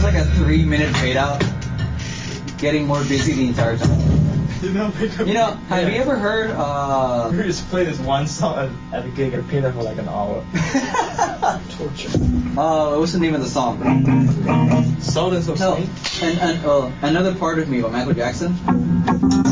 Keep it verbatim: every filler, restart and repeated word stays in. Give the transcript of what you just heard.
like a three minute fade out, getting more busy the entire time. You know, you know have yeah. you ever heard? Uh, we just play this one song at, at the gig and play that for like an hour. Torture. Uh, what's the name of the song? Sultans of no, Swing. And, and uh, Another Part of Me by Michael Jackson.